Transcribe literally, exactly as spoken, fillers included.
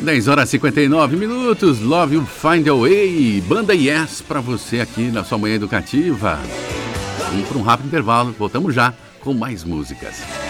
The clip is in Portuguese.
dez horas e cinquenta e nove minutos, Love You Find a Way, banda Yes pra você aqui na sua manhã educativa. Vamos para um rápido intervalo, voltamos já com mais músicas.